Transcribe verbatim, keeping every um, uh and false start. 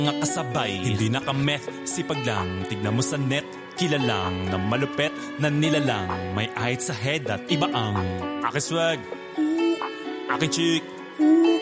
Mga kasabay, hindi nakameth, sipag lang, tignan mo sa net. Kilalang na malupet na nilalang, may ahit sa head at iba ang aking swag, aking chick,